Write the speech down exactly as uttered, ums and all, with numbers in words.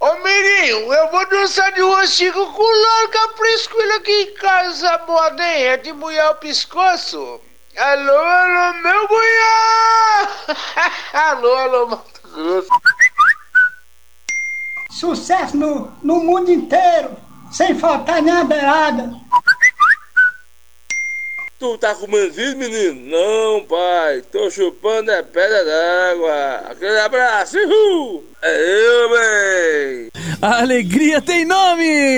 Ô menino, eu vou dançar de roxico com larga frescura aqui em casa, moda, hein? É de mulher o pescoço. Alô, alô, meu Goiás! Alô, alô, Mato Grosso. Sucesso no, no mundo inteiro, sem faltar nem a beirada. Tu tá com medo, menino? Não, pai. Tô chupando é pedra d'água. Aquele abraço. Uhul. É eu, bem. A alegria tem nome!